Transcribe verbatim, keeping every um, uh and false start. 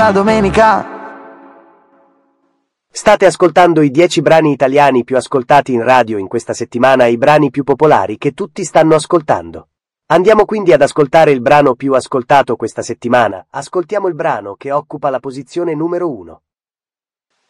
La domenica. State ascoltando i dieci brani italiani più ascoltati in radio in questa settimana, i brani più popolari che tutti stanno ascoltando. Andiamo quindi ad ascoltare il brano più ascoltato questa settimana. Ascoltiamo il brano che occupa la posizione numero uno.